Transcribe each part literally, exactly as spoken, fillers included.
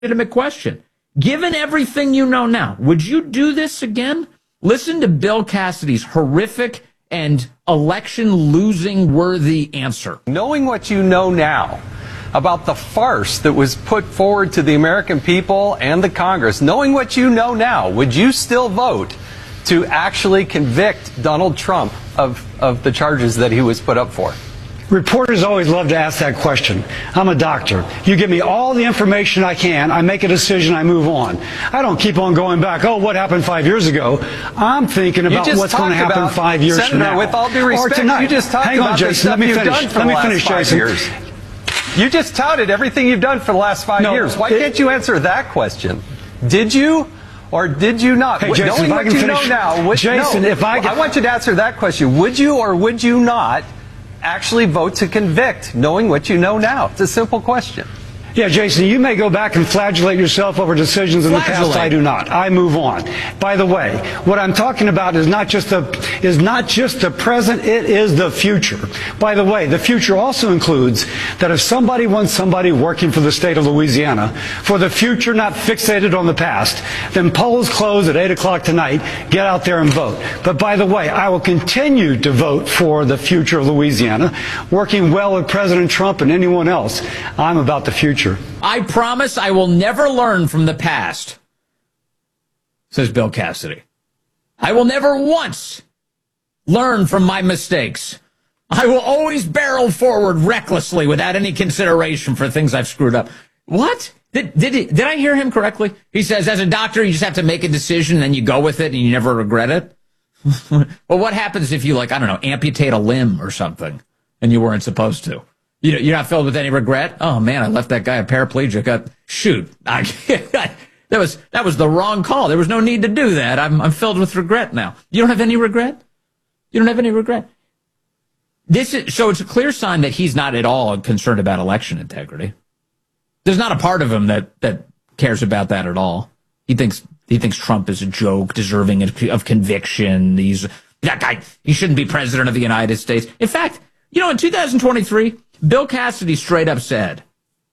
legitimate question. Given everything you know now, would you do this again? Listen to Bill Cassidy's horrific and election-losing worthy answer. Knowing what you know now about the farce that was put forward to the American people and the Congress, knowing what you know now, would you still vote to actually convict Donald Trump of, of the charges that he was put up for? Reporters always love to ask that question. I'm a doctor. You give me all the information I can, I make a decision, I move on. I don't keep on going back, oh, what happened five years ago? I'm thinking about what's going to happen about, five years Senator, from now. with all due respect, or tonight. You just talked Hang about on, Jason, the let me you've finish. done for Let the me last finish, five Jason. Years. You just touted everything you've done for the last five no, years. Why it, can't you answer that question? Did you or did you not? Hey, Jason, Knowing if I what can you finish, know now, would, Jason, no, if I can, I want you to answer that question. Would you or would you not actually vote to convict, knowing what you know now? It's a simple question. Yeah, Jason, you may go back and flagellate yourself over decisions in the past. I do not. I move on. By the way, what I'm talking about is not just the is not just the present, it is the future. By the way, the future also includes that if somebody wants somebody working for the state of Louisiana, for the future not fixated on the past, then polls close at eight o'clock tonight, get out there and vote. But by the way, I will continue to vote for the future of Louisiana, working well with President Trump and anyone else. I'm about the future. I promise I will never learn from the past, says Bill Cassidy. I will never once learn from my mistakes. I will always barrel forward recklessly without any consideration for things I've screwed up. What? Did, did, he, did I hear him correctly? He says, as a doctor, you just have to make a decision, and then you go with it, and you never regret it? Well, what happens if you, like, I don't know, amputate a limb or something, and you weren't supposed to? You know, you're not filled with any regret? Oh, man, I left that guy a paraplegic. Uh, shoot, I, that was that was the wrong call. There was no need to do that. I'm, I'm filled with regret now. You don't have any regret? You don't have any regret? This is, so it's a clear sign that he's not at all concerned about election integrity. There's not a part of him that, that cares about that at all. He thinks he thinks Trump is a joke, deserving of, of conviction. He's that guy. He shouldn't be president of the United States. In fact, you know, in two thousand twenty-three, Bill Cassidy straight up said,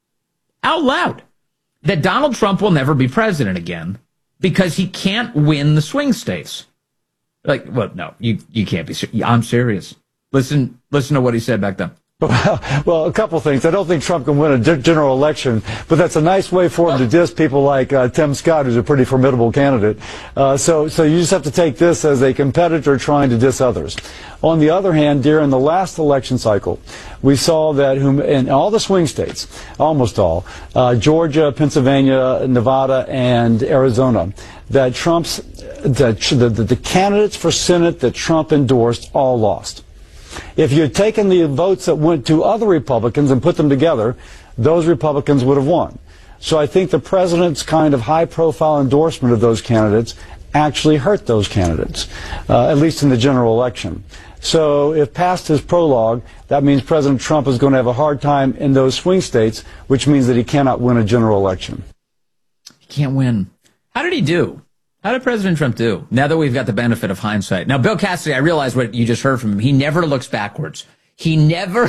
out loud, that Donald Trump will never be president again because he can't win the swing states. Like, well, no, you you can't be serious. I'm serious. Listen, listen to what he said back then. Well, well, a couple things. I don't think Trump can win a general election, but that's a nice way for him to diss people like uh, Tim Scott, who's a pretty formidable candidate. Uh, so, so you just have to take this as a competitor trying to diss others. On the other hand, during the last election cycle, we saw that whom, in all the swing states, almost all, uh, Georgia, Pennsylvania, Nevada, and Arizona, that Trump's that the, the, the candidates for Senate that Trump endorsed all lost. If you had taken the votes that went to other Republicans and put them together, those Republicans would have won. So I think the president's kind of high-profile endorsement of those candidates actually hurt those candidates, uh, at least in the general election. So if past his prologue, that means President Trump is going to have a hard time in those swing states, which means that he cannot win a general election. He can't win. How did he do? How did President Trump do, now that we've got the benefit of hindsight? Now, Bill Cassidy, I realize what you just heard from him. He never looks backwards. He never,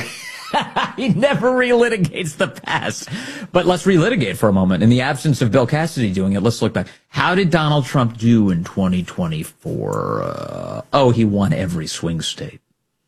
he never relitigates the past. But let's relitigate for a moment. In the absence of Bill Cassidy doing it, let's look back. How did Donald Trump do in twenty twenty-four? Uh, oh, he won every swing state.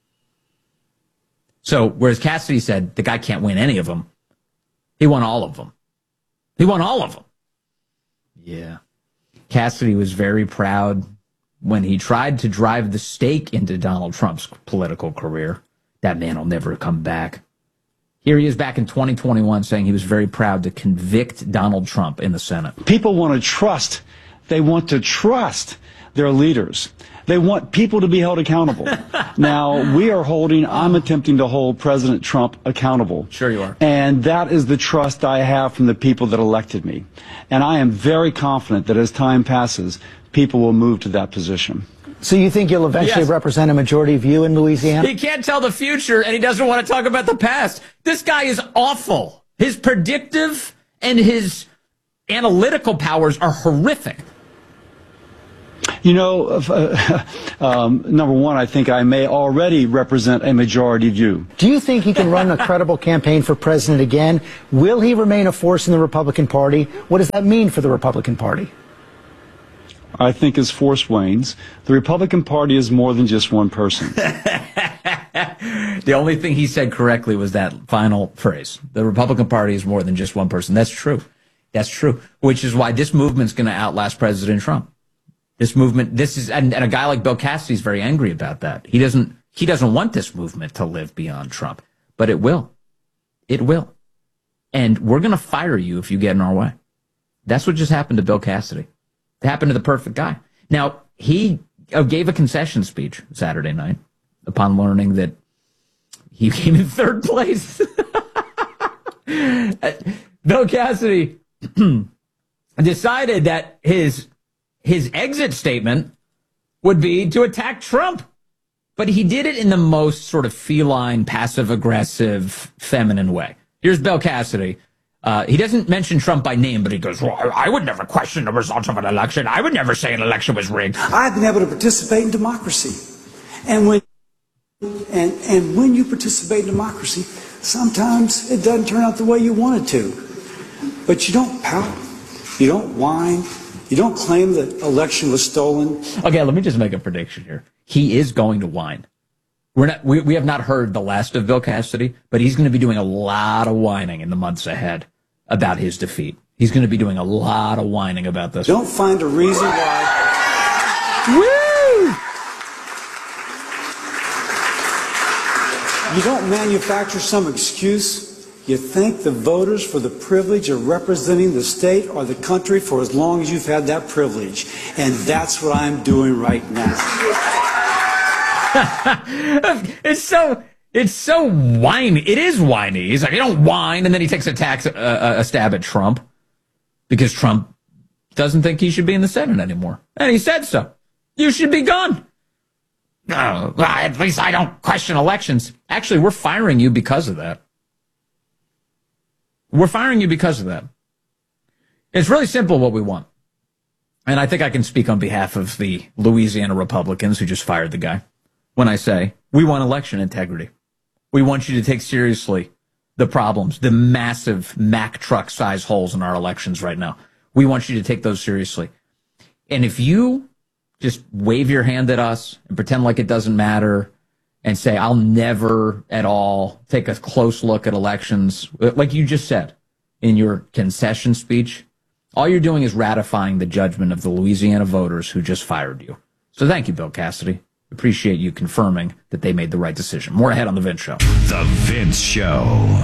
So, whereas Cassidy said the guy can't win any of them, he won all of them. He won all of them. Yeah. Cassidy was very proud when he tried to drive the stake into Donald Trump's political career. That man will never come back. Here he is back in twenty twenty-one saying he was very proud to convict Donald Trump in the Senate. People want to trust. They want to trust their leaders. They want people to be held accountable. Now, we are holding, I'm attempting to hold President Trump accountable. Sure you are. And that is the trust I have from the people that elected me. And I am very confident that as time passes, people will move to that position. So you think you'll eventually Yes. represent a majority view in Louisiana? He can't tell the future, and he doesn't want to talk about the past. This guy is awful. His predictive and his analytical powers are horrific. You know, uh, um, number one, I think I may already represent a majority view. Do you think he can run a credible campaign for president again? Will he remain a force in the Republican Party? What does that mean for the Republican Party? I think as force wanes, the Republican Party is more than just one person. The only thing he said correctly was that final phrase. The Republican Party is more than just one person. That's true. That's true. Which is why this movement's going to outlast President Trump. This movement, this is, and, and a guy like Bill Cassidy is very angry about that. He doesn't, he doesn't want this movement to live beyond Trump, but it will. It will. And we're going to fire you if you get in our way. That's what just happened to Bill Cassidy. It happened to the perfect guy. Now, he gave a concession speech Saturday night upon learning that he came in third place. Bill Cassidy decided that his his exit statement would be to attack Trump. But he did it in the most sort of feline, passive-aggressive, feminine way. Here's Bill Cassidy. Uh, he doesn't mention Trump by name, but he goes, well, I would never question the results of an election. I would never say an election was rigged. I've been able to participate in democracy. And when and and when you participate in democracy, sometimes it doesn't turn out the way you want it to. But you don't pout. You don't whine. You don't claim that election was stolen. Okay, let me just make a prediction here. He is going to whine. We're not, we, we have not heard the last of Bill Cassidy, but he's going to be doing a lot of whining in the months ahead about his defeat. He's going to be doing a lot of whining about this. Don't find a reason why. Woo! You don't manufacture some excuse. You thank the voters for the privilege of representing the state or the country for as long as you've had that privilege. And that's what I'm doing right now. It's so, it's so whiny. It is whiny. He's like, you don't whine. And then he takes a, tax, uh, a stab at Trump because Trump doesn't think he should be in the Senate anymore. And he said so. You should be gone. No, well, at least I don't question elections. Actually, we're firing you because of that. We're firing you because of that. It's really simple what we want. And I think I can speak on behalf of the Louisiana Republicans who just fired the guy when I say we want election integrity. We want you to take seriously the problems, the massive Mack truck size holes in our elections right now. We want you to take those seriously. And if you just wave your hand at us and pretend like it doesn't matter and say, I'll never at all take a close look at elections, like you just said in your concession speech, all you're doing is ratifying the judgment of the Louisiana voters who just fired you. So thank you, Bill Cassidy. Appreciate you confirming that they made the right decision. More ahead on The Vince Show. The Vince Show.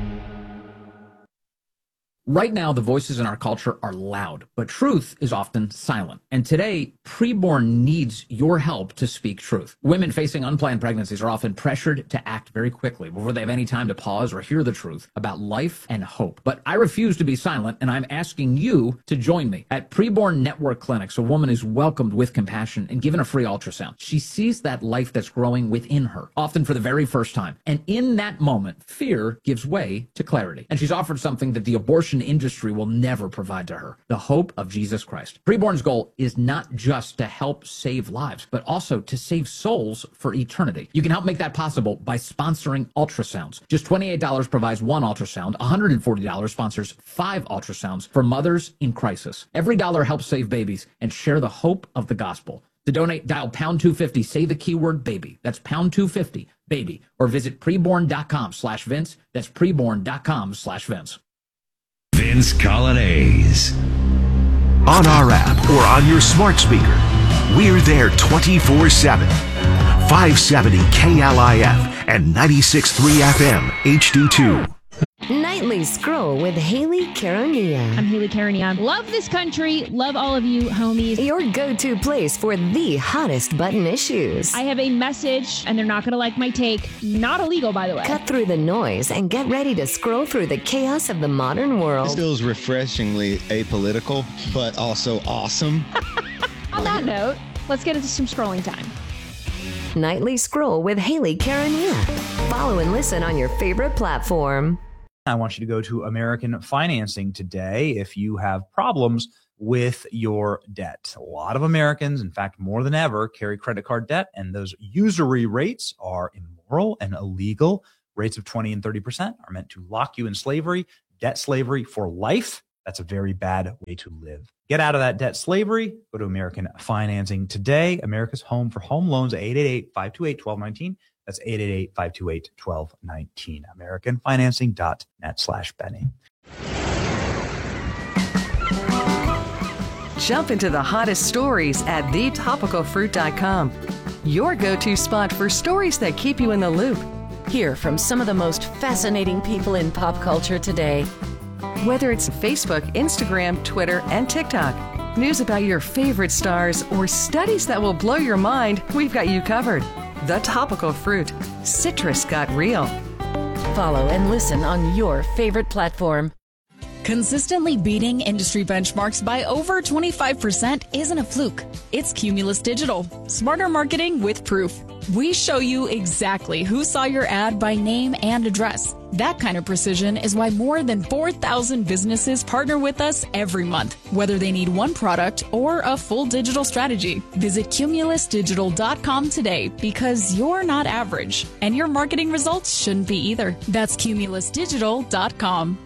Right now, the voices in our culture are loud, but truth is often silent. And today, preborn needs your help to speak truth. Women facing unplanned pregnancies are often pressured to act very quickly before they have any time to pause or hear the truth about life and hope. But I refuse to be silent, and I'm asking you to join me. At Preborn Network Clinics, a woman is welcomed with compassion and given a free ultrasound. She sees that life that's growing within her, often for the very first time. And in that moment, fear gives way to clarity. And she's offered something that the abortion industry will never provide to her: the hope of Jesus Christ. Preborn's goal is not just to help save lives, but also to save souls for eternity. You can help make that possible by sponsoring ultrasounds. Just twenty-eight dollars provides one ultrasound. one hundred forty dollars sponsors five ultrasounds for mothers in crisis. Every dollar helps save babies and share the hope of the gospel. To donate, dial pound two fifty, say the keyword baby. That's pound two fifty, baby. Or visit preborn.com slash Vince. That's preborn.com slash Vince. Vince Colonnese. On our app or on your smart speaker, we're there twenty-four seven. five seventy K L I F and ninety-six point three F M H D two. Nightly Scroll with Haley Karania. I'm Haley Karania. Love this country. Love all of you, homies. Your go-to place for the hottest button issues. I have a message, and they're not going to like my take. Not illegal, by the way. Cut through the noise and get ready to scroll through the chaos of the modern world. This feels refreshingly apolitical, but also awesome. On that note, let's get into some scrolling time. Nightly Scroll with Haley Karania. Follow and listen on your favorite platform. I want you to go to American Financing today if you have problems with your debt. A lot of Americans, in fact, more than ever, carry credit card debt, and those usury rates are immoral and illegal. Rates of twenty and thirty percent are meant to lock you in slavery, debt slavery for life. That's a very bad way to live. Get out of that debt slavery. Go to American Financing today. America's home for home loans, eight eight eight, five two eight, one two one nine. That's eight eight eight, five two eight, one two one nine. American Financing dot net slash Benny. Jump into the hottest stories at the topical fruit dot com. Your go-to spot for stories that keep you in the loop. Hear from some of the most fascinating people in pop culture today. Whether it's Facebook, Instagram, Twitter, and TikTok, news about your favorite stars, or studies that will blow your mind, we've got you covered. The Topical Fruit. Citrus got real. Follow and listen on your favorite platform. Consistently beating industry benchmarks by over twenty-five percent isn't a fluke. It's Cumulus Digital. Smarter marketing with proof. We show you exactly who saw your ad by name and address. That kind of precision is why more than four thousand businesses partner with us every month, whether they need one product or a full digital strategy. Visit cumulus digital dot com today, because you're not average, and your marketing results shouldn't be either. That's cumulus digital dot com.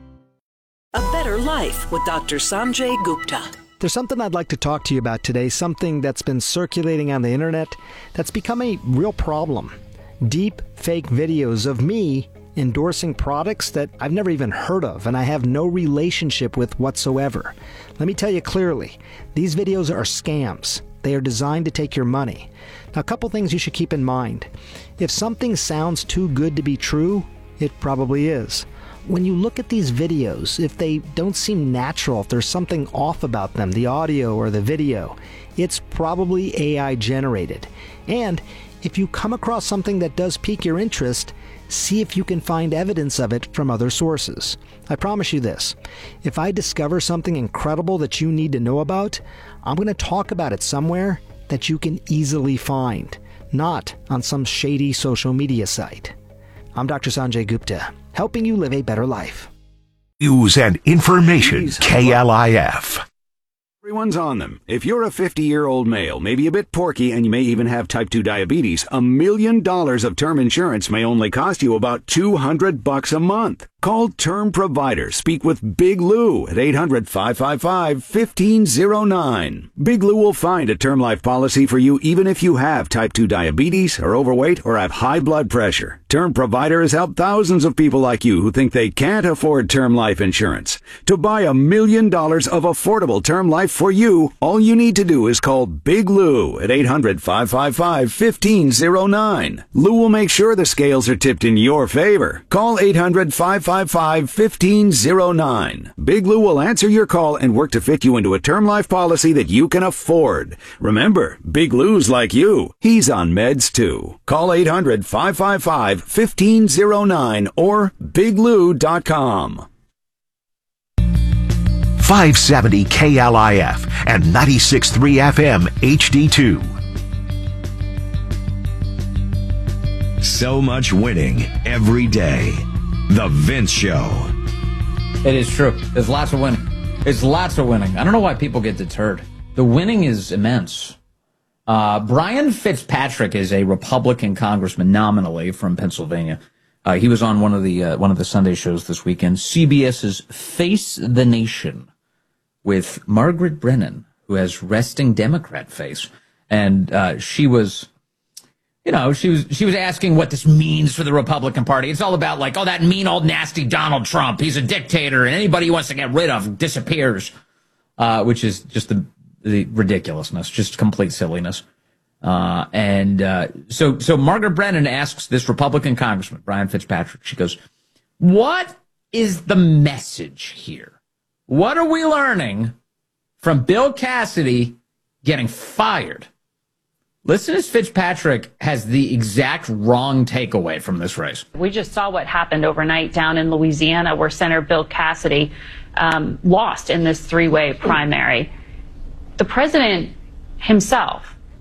A Better Life with Doctor Sanjay Gupta. There's something I'd like to talk to you about today, something that's been circulating on the internet that's become a real problem. Deep fake videos of me endorsing products that I've never even heard of and I have no relationship with whatsoever. Let me tell you clearly, these videos are scams. They are designed to take your money. Now, a couple things you should keep in mind. If something sounds too good to be true, it probably is. When you look at these videos, if they don't seem natural, if there's something off about them, the audio or the video, it's probably A I generated. And if you come across something that does pique your interest, see if you can find evidence of it from other sources. I promise you this, if I discover something incredible that you need to know about, I'm going to talk about it somewhere that you can easily find, not on some shady social media site. I'm Doctor Sanjay Gupta, helping you live a better life. News and information, K L I F. Everyone's on them. If you're a fifty-year-old male, maybe a bit porky, and you may even have type two diabetes, a million dollars of term insurance may only cost you about two hundred bucks a month. Call Term Provider. Speak with Big Lou at eight hundred, five five five, one five zero nine. Big Lou will find a term life policy for you even if you have type two diabetes, are overweight, or have high blood pressure. Term Provider has helped thousands of people like you who think they can't afford term life insurance. To buy a million dollars of affordable term life for you, all you need to do is call Big Lou at eight hundred, five five five, one five zero nine. Lou will make sure the scales are tipped in your favor. Call eight hundred, five five five, one five zero nine. Big Lou will answer your call and work to fit you into a term life policy that you can afford. Remember, Big Lou's like you. He's on meds too. Call eight hundred, five five five, one five zero nine or big lou dot com. five seventy K L I F and ninety-six point three F M H D two. So much winning every day. The Vince Show. It is true. There's lots of winning. There's lots of winning. I don't know why people get deterred. The winning is immense. Uh, Brian Fitzpatrick is a Republican congressman nominally from Pennsylvania. Uh, he was on one of the uh, one of the Sunday shows this weekend, CBS's Face the Nation, with Margaret Brennan, who has resting Democrat face, and uh, she was. You know, she was she was asking what this means for the Republican Party. It's all about like, oh, that mean old nasty Donald Trump. He's a dictator, and anybody he wants to get rid of disappears, uh, which is just the, the ridiculousness, just complete silliness. Uh, and uh, so so Margaret Brennan asks this Republican congressman, Brian Fitzpatrick, she goes, what is the message here? What are we learning from Bill Cassidy getting fired? Listen as Fitzpatrick has the exact wrong takeaway from this race. We just saw what happened overnight down in Louisiana, where Senator Bill Cassidy um, lost in this three-way primary. The president himself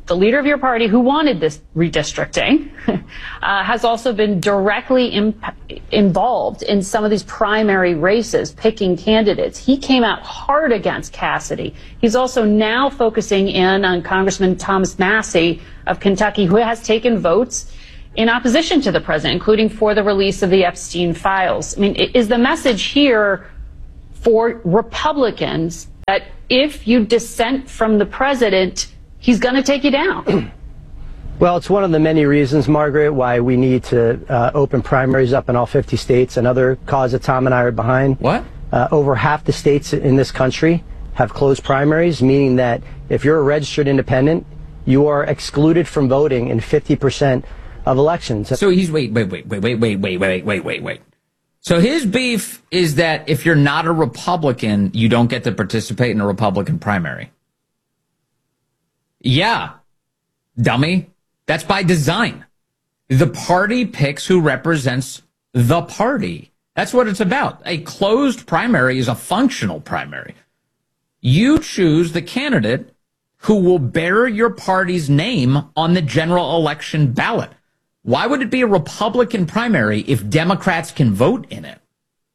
the leader of your party who wanted this redistricting, uh, has also been directly imp- involved in some of these primary races, picking candidates. He came out hard against Cassidy. He's also now focusing in on Congressman Thomas Massie of Kentucky, who has taken votes in opposition to the president, including for the release of the Epstein files. I mean, is the message here for Republicans that if you dissent from the president, he's going to take you down? Well, it's one of the many reasons, Margaret, why we need to uh, open primaries up in all fifty states. Another cause that Tom and I are behind. What? Uh, over half the states in this country have closed primaries, meaning that if you're a registered independent, you are excluded from voting in fifty percent of elections. So he's, wait, wait, wait, wait, wait, wait, wait, wait, wait, wait, wait. So his beef is that if you're not a Republican, you don't get to participate in a Republican primary. Yeah, dummy. That's by design. The party picks who represents the party. That's what it's about. A closed primary is a functional primary. You choose the candidate who will bear your party's name on the general election ballot. Why would it be a Republican primary if Democrats can vote in it?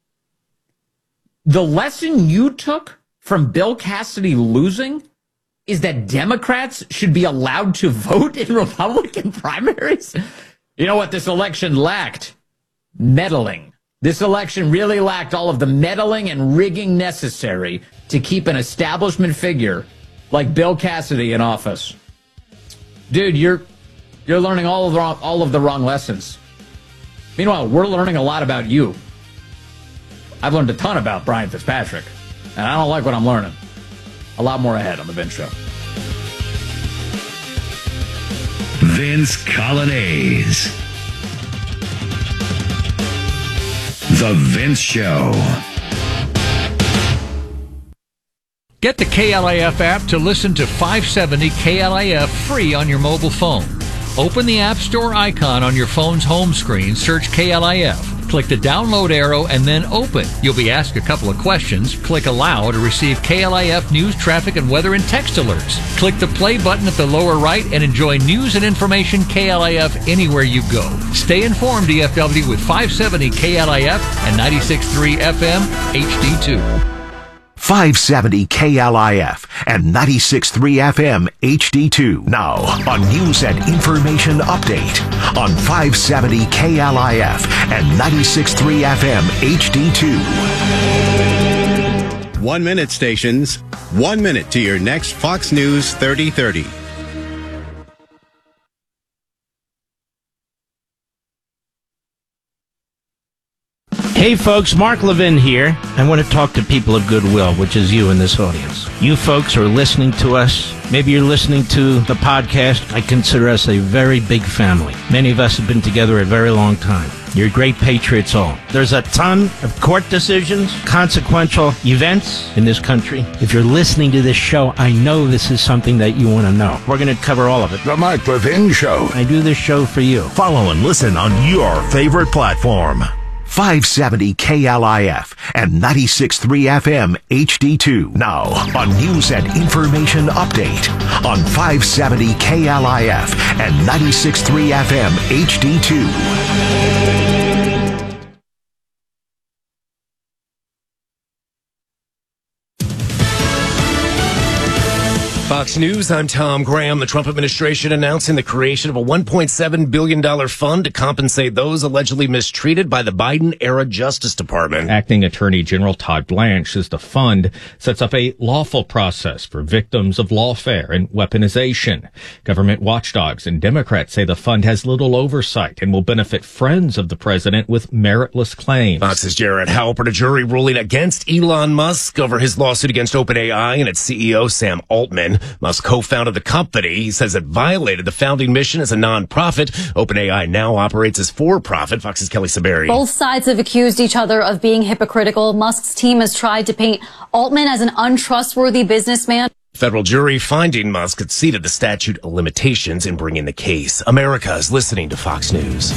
The lesson you took from Bill Cassidy losing is that Democrats should be allowed to vote in Republican primaries? You know what this election lacked? Meddling. This election really lacked all of the meddling and rigging necessary to keep an establishment figure like Bill Cassidy in office. Dude, you're you're learning all of the wrong, all of the wrong lessons. Meanwhile, we're learning a lot about you. I've learned a ton about Brian Fitzpatrick, and I don't like what I'm learning. A lot more ahead on The Vince Show. Vince Colonnese. The Vince Show. Get the K L I F app to listen to five seventy K L I F free on your mobile phone. Open the App Store icon on your phone's home screen, search K L I F. Click the download arrow and then open. You'll be asked a couple of questions. Click allow to receive K L I F news, traffic, and weather and text alerts. Click the play button at the lower right and enjoy news and information K L I F anywhere you go. Stay informed, D F W, with five seventy K L I F and ninety-six point three F M H D two. five seventy K L I F and ninety-six point three F M H D two. Now, on News and Information Update on five seventy K L I F and ninety-six point three F M H D two. One minute stations, one minute to your next Fox News thirty thirty. Hey folks, Mark Levin here. I want to talk to people of goodwill, which is you in this audience. You folks are listening to us. Maybe you're listening to the podcast. I consider us a very big family. Many of us have been together a very long time. You're great patriots all. There's a ton of court decisions, consequential events in this country. If you're listening to this show, I know this is something that you want to know. We're going to cover all of it. The Mark Levin Show. I do this show for you. Follow and listen on your favorite platform. five seventy K L I F and ninety-six point three F M H D two. Now, on News and Information Update on five seventy K L I F and ninety-six point three F M H D two. Fox News, I'm Tom Graham. The Trump administration announcing the creation of a one point seven billion dollars fund to compensate those allegedly mistreated by the Biden-era Justice Department. Acting Attorney General Todd Blanche says the fund sets up a lawful process for victims of lawfare and weaponization. Government watchdogs and Democrats say the fund has little oversight and will benefit friends of the president with meritless claims. Fox's Jared Halpert, a jury ruling against Elon Musk over his lawsuit against OpenAI and its C E O Sam Altman. Musk co-founded the company. He says it violated the founding mission as a non-profit. OpenAI now operates as for-profit. Fox's Kelly Saberi. Both sides have accused each other of being hypocritical. Musk's team has tried to paint Altman as an untrustworthy businessman. Federal jury finding Musk exceeded the statute of limitations in bringing the case. America is listening to Fox News.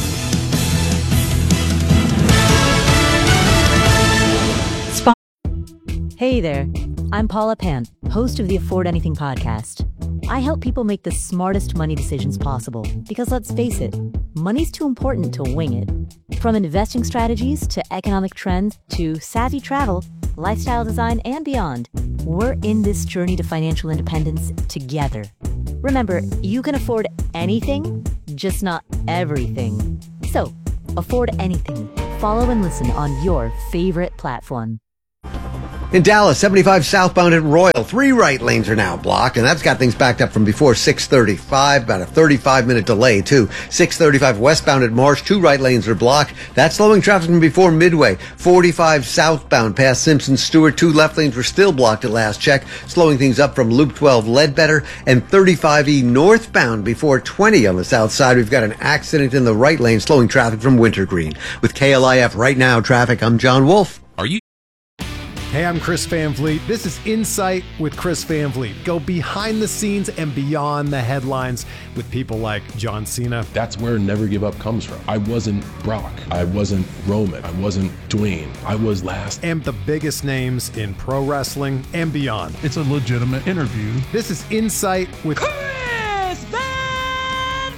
Hey there, I'm Paula Pant, host of the Afford Anything podcast. I help people make the smartest money decisions possible because, let's face it, money's too important to wing it. From investing strategies to economic trends to savvy travel, lifestyle design, and beyond, we're in this journey to financial independence together. Remember, you can afford anything, just not everything. So, afford anything. Follow and listen on your favorite platform. In Dallas, seventy-five southbound at Royal, three right lanes are now blocked, and that's got things backed up from before six thirty-five, about a thirty-five minute delay, too. six thirty-five westbound at Marsh, two right lanes are blocked. That's slowing traffic from before Midway. forty-five southbound past Simpson Stewart, two left lanes were still blocked at last check, slowing things up from Loop twelve Ledbetter, and thirty-five E northbound before twenty on the south side. We've got an accident in the right lane, slowing traffic from Wintergreen. With K L I F Right Now Traffic, I'm John Wolf. Are you? Hey, I'm Chris Van Vliet. This is Insight with Chris Van Vliet. Go behind the scenes and beyond the headlines with people like John Cena. That's where Never Give Up comes from. I wasn't Brock. I wasn't Roman. I wasn't Dwayne. I was last. And the biggest names in pro wrestling and beyond. It's a legitimate interview. This is Insight with Chris Van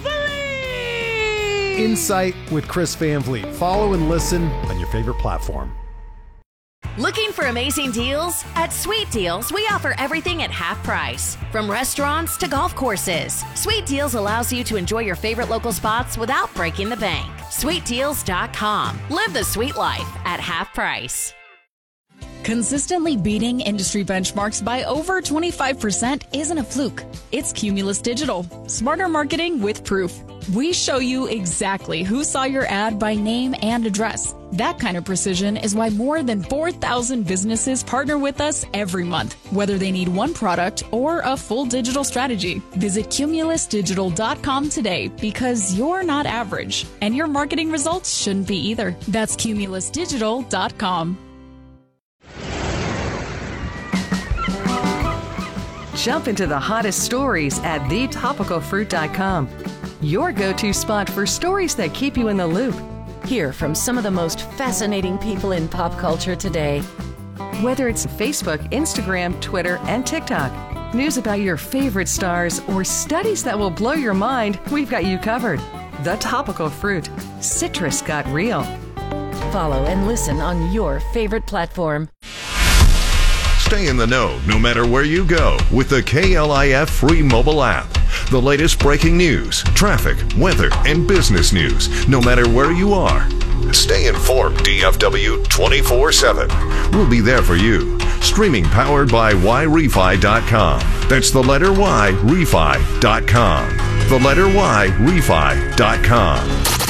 Vliet. Insight with Chris Van Vliet. Follow and listen on your favorite platform. Looking for amazing deals? At Sweet Deals, we offer everything at half price. From restaurants to golf courses, Sweet Deals allows you to enjoy your favorite local spots without breaking the bank. sweet deals dot com. Live the sweet life at half price. Consistently beating industry benchmarks by over twenty-five percent isn't a fluke. It's Cumulus Digital. Smarter marketing with proof. We show you exactly who saw your ad by name and address. That kind of precision is why more than four thousand businesses partner with us every month, whether they need one product or a full digital strategy. Visit cumulus digital dot com today because you're not average, and your marketing results shouldn't be either. That's cumulus digital dot com. Jump into the hottest stories at the topical fruit dot com. Your go-to spot for stories that keep you in the loop. Hear from some of the most fascinating people in pop culture today. Whether it's Facebook, Instagram, Twitter, and TikTok, news about your favorite stars, or studies that will blow your mind, we've got you covered. The Topical Fruit. Citrus got real. Follow and listen on your favorite platform. Stay in the know no matter where you go with the K L I F free mobile app. The latest breaking news, traffic, weather, and business news, no matter where you are. Stay informed, D F W twenty-four seven. We'll be there for you. Streaming powered by Y Refi dot com. That's the letter Y, Refi dot com. The letter Y, Refi dot com.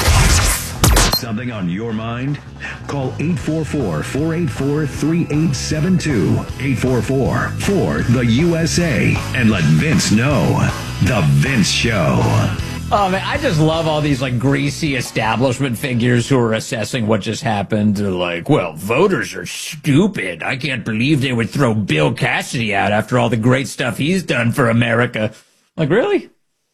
Something on your mind? Call eight four four, four eight four, three eight seven two, eight four four, four the U S A, and let Vince know. The Vince Show. Oh, man, I just love all these, like, greasy establishment figures who are assessing what just happened. They're like, well, voters are stupid. I can't believe they would throw Bill Cassidy out after all the great stuff he's done for America. Like, really?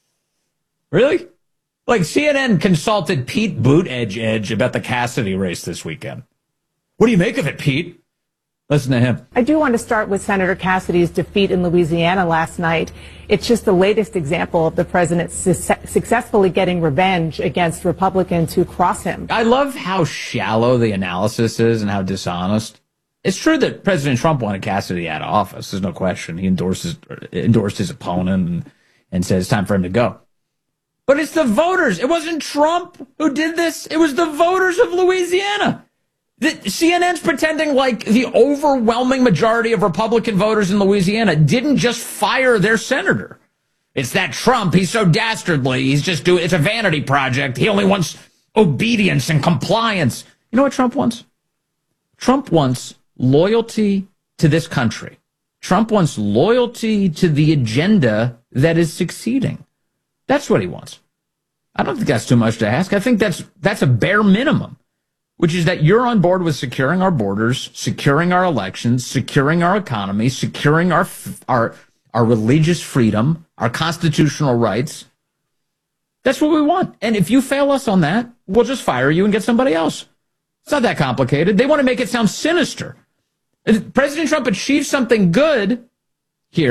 Really? Like, C N N consulted Pete Buttigieg about the Cassidy race this weekend. What do you make of it, Pete? Listen to him. I do want to start with Senator Cassidy's defeat in Louisiana last night. It's just the latest example of the president su- successfully getting revenge against Republicans who cross him. I love how shallow the analysis is and how dishonest. It's true that President Trump wanted Cassidy out of office. There's no question. He endorses, endorsed his opponent and, and said it's time for him to go. But it's the voters. It wasn't Trump who did this. It was the voters of Louisiana. The, C N N's pretending like the overwhelming majority of Republican voters in Louisiana didn't just fire their senator. It's that Trump. He's so dastardly. He's just doing, it's a vanity project. He only wants obedience and compliance. You know what Trump wants? Trump wants loyalty to this country. Trump wants loyalty to the agenda that is succeeding. That's what he wants. I don't think that's too much to ask. I think that's that's a bare minimum, which is that you're on board with securing our borders, securing our elections, securing our economy, securing our our our religious freedom, our constitutional rights. That's what we want. And if you fail us on that, we'll just fire you and get somebody else. It's not that complicated. They want to make it sound sinister. If President Trump achieved something good here,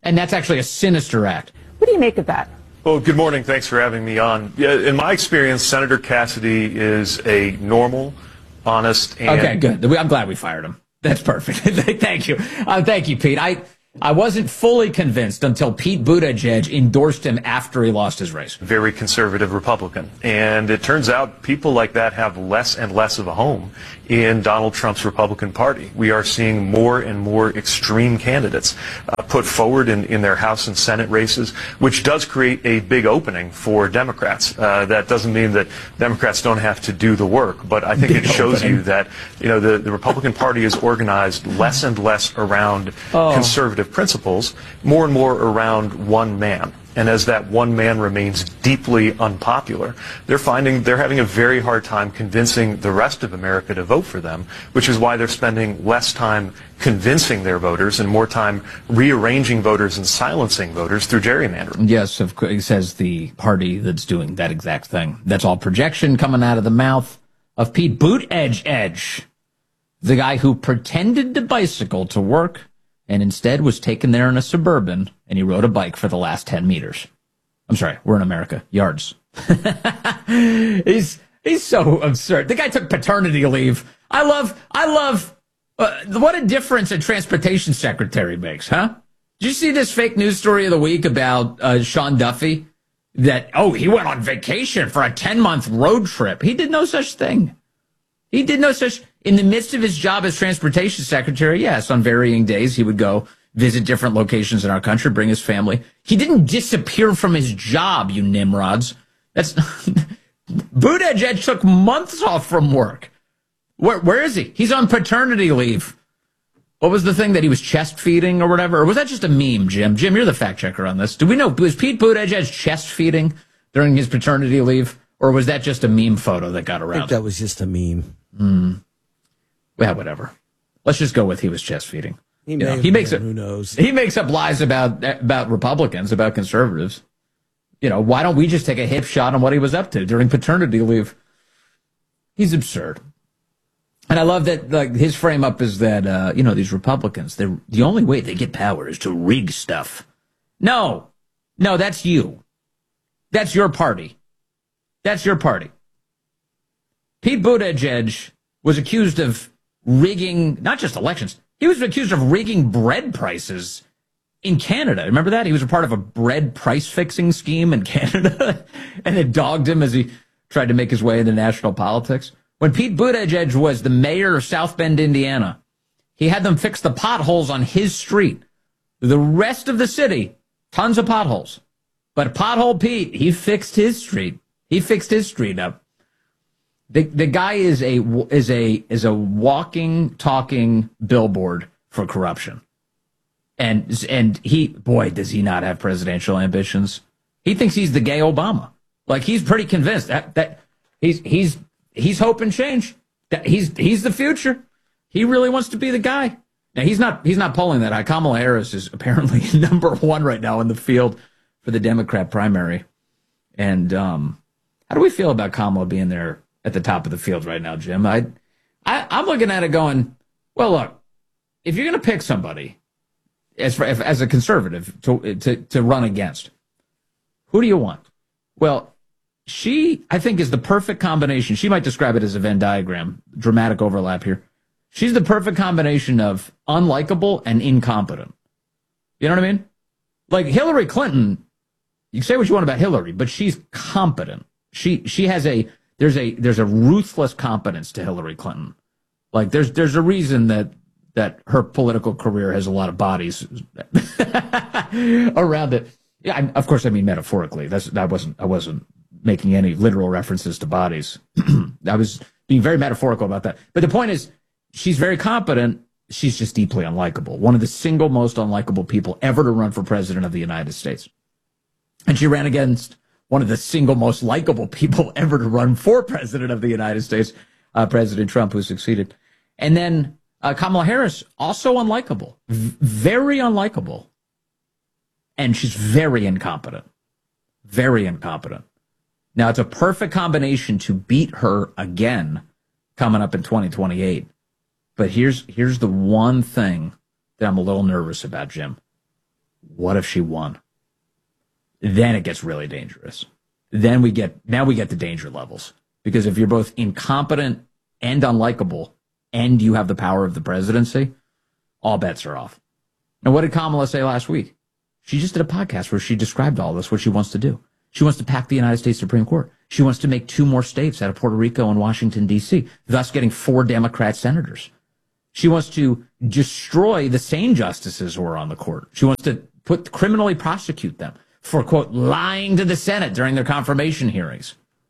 And that's actually a sinister act. What do you make of that? Well, good morning. Thanks for having me on. Yeah, in my experience, Senator Cassidy is a normal, honest, and... Okay, good. I'm glad we fired him. That's perfect. Thank you. Uh, thank you, Pete. I... I wasn't fully convinced until Pete Buttigieg endorsed him after he lost his race. Very conservative Republican. And it turns out people like that have less and less of a home in Donald Trump's Republican Party. We are seeing more and more extreme candidates uh, put forward in, in their House and Senate races, which does create a big opening for Democrats. Uh, that doesn't mean that Democrats don't have to do the work, but I think big it shows opening. you that, you know, the, the Republican Party is organized less and less around oh. conservative principles, more and more around one man. And as that one man remains deeply unpopular, they're finding they're having a very hard time convincing the rest of America to vote for them, which is why they're spending less time convincing their voters and more time rearranging voters and silencing voters through gerrymandering. Yes, of course, it says the party that's doing that exact thing. That's all projection coming out of the mouth of Pete Buttigieg, the guy who pretended to bicycle to work and instead was taken there in a Suburban, and he rode a bike for the last ten meters. I'm sorry, we're in America. Yards. he's he's so absurd. The guy took paternity leave. I love, I love, uh, what a difference a transportation secretary makes, huh? Did you see this fake news story of the week about uh, Sean Duffy? That, oh, he went on vacation for a ten-month road trip. He did no such thing. He did no such... In the midst of his job as transportation secretary, yes, on varying days, he would go visit different locations in our country, bring his family. He didn't disappear from his job, you nimrods. That's Buttigieg took months off from work. Where, where is he? He's on paternity leave. What was the thing that he was chest feeding or whatever? Or was that just a meme, Jim? Jim, you're the fact checker on this. Do we know, was Pete Buttigieg chest feeding during his paternity leave? Or was that just a meme photo that got around? I think that was just a meme. Mm. Well, whatever. Let's just go with he was chest feeding. He, you know, may he makes been, it. Who knows? He makes up lies about about Republicans, about conservatives. You know, why don't we just take a hip shot on what he was up to during paternity leave? He's absurd. And I love that, like, his frame up is that, uh, you know, these Republicans, they're the only way they get power is to rig stuff. No, no, that's you. That's your party. That's your party. Pete Buttigieg was accused of rigging, not just elections, he was accused of rigging bread prices in Canada. Remember that? He was a part of a bread price fixing scheme in Canada, and it dogged him as he tried to make his way into national politics. When Pete Buttigieg was the mayor of South Bend, Indiana, he had them fix the potholes on his street. The rest of the city, tons of potholes. But Pothole Pete, he fixed his street. He fixed his street up. The the guy is a is a is a walking, talking billboard for corruption, and and he boy does he not have presidential ambitions. He thinks he's the gay Obama. Like, he's pretty convinced that that he's he's he's hoping change. That he's he's the future. He really wants to be the guy. Now he's not he's not polling that high. Kamala Harris is apparently number one right now in the field for the Democrat primary. And um, how do we feel about Kamala being there at the top of the field right now, Jim? I, I, I'm looking at it going, well, look, if you're going to pick somebody as for, if, as a conservative to, to to run against, who do you want? Well, she, I think, is the perfect combination. She might describe it as a Venn diagram, dramatic overlap here. She's the perfect combination of unlikable and incompetent. You know what I mean? Like Hillary Clinton, you can say what you want about Hillary, but she's competent. She she has a There's a there's a ruthless competence to Hillary Clinton. Like there's there's a reason that that her political career has a lot of bodies around it. Yeah, I, of course I mean metaphorically. That's I wasn't I wasn't making any literal references to bodies. I was being very metaphorical about that. But the point is, she's very competent. She's just deeply unlikable. One of the single most unlikable people ever to run for president of the United States. And she ran against one of the single most likable people ever to run for president of the United States, uh, President Trump, who succeeded. And then uh, Kamala Harris, also unlikable, v- very unlikable. And she's very incompetent, very incompetent. Now, it's a perfect combination to beat her again coming up in twenty twenty-eight. But here's here's the one thing that I'm a little nervous about, Jim. What if she won? Then it gets really dangerous. Then we get, now we get the danger levels. Because if you're both incompetent and unlikable, and you have the power of the presidency, all bets are off. And what did Kamala say last week? She just did a podcast where she described all this, what she wants to do. She wants to pack the United States Supreme Court. She wants to make two more states out of Puerto Rico and Washington, D C, thus getting four Democrat senators. She wants to destroy the sane justices who are on the court. She wants to put criminally prosecute them for, quote, lying to the Senate during their confirmation hearings.